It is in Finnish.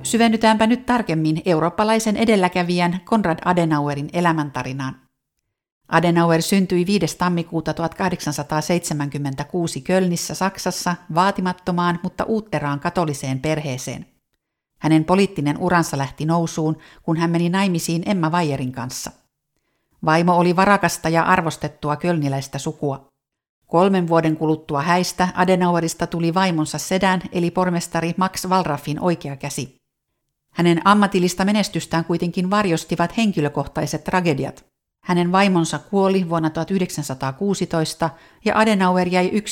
Syvennytäänpä nyt tarkemmin eurooppalaisen edelläkävijän Konrad Adenauerin elämäntarinaan. Adenauer syntyi 5. tammikuuta 1876 Kölnissä, Saksassa, vaatimattomaan, mutta uutteraan katoliseen perheeseen. Hänen poliittinen uransa lähti nousuun, kun hän meni naimisiin Emma Weyerin kanssa. Vaimo oli varakasta ja arvostettua kölniläistä sukua. 3 vuoden kuluttua häistä Adenauerista tuli vaimonsa sedän eli pormestari Max Wallraffin oikea käsi. Hänen ammatillista menestystään kuitenkin varjostivat henkilökohtaiset tragediat. Hänen vaimonsa kuoli vuonna 1916 ja Adenauer jäi